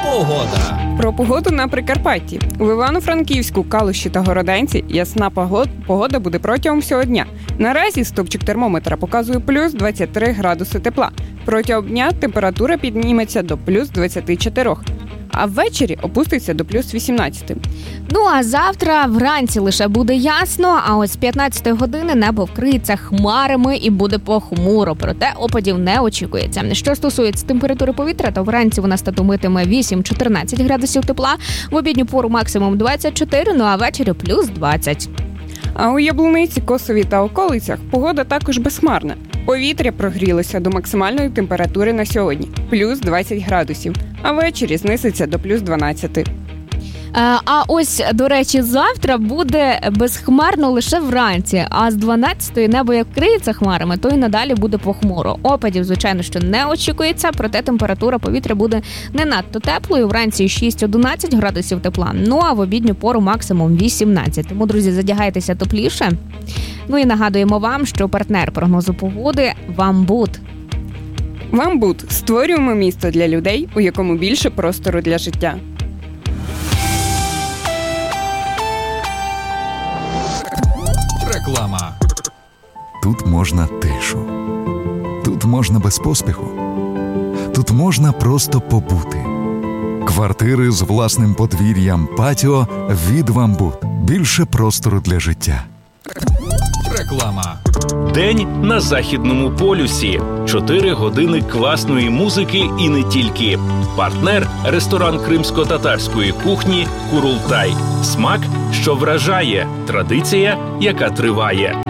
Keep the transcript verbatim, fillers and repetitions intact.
Погода. Про погоду на Прикарпатті. В Івано-Франківську, Калуші та Городенці ясна погода буде протягом всього дня. Наразі стовпчик термометра показує плюс двадцять три градуси тепла. Протягом дня температура підніметься до плюс двадцять чотири, а ввечері опуститься до плюс вісімнадцять. Ну а завтра вранці лише буде ясно, а ось з п'ятнадцятої години небо вкриється хмарами і буде похмуро, проте опадів не очікується. Що стосується температури повітря, то вранці вона статумитиме вісім-чотирнадцять градусів тепла, в обідню пору максимум двадцять чотири, ну а ввечері плюс двадцять. А у Яблуниці, Косові та околицях погода також безхмарна. Повітря прогрілося до максимальної температури на сьогодні – плюс двадцять градусів, а ввечері знизиться до плюс дванадцять. А ось, до речі, завтра буде безхмарно лише вранці, а з дванадцятої небо як вкриється хмарами, то й надалі буде похмуро. Опадів, звичайно, що не очікується, проте температура повітря буде не надто теплою, вранці шість-одинадцять градусів тепла, ну а в обідню пору максимум вісімнадцять. Тому, друзі, задягайтеся тепліше. Ну і нагадуємо вам, що партнер прогнозу погоди – Вамбут. Вамбут – створюємо місто для людей, у якому більше простору для життя. Реклама. Тут можна тишу. Тут можна без поспіху. Тут можна просто побути. Квартири з власним подвір'ям, патіо від Вамбут. Більше простору для життя. Реклама. День на Західному полюсі. Чотири години класної музики і не тільки. Партнер – ресторан кримсько-татарської кухні «Курултай». Смак, що вражає. Традиція, яка триває.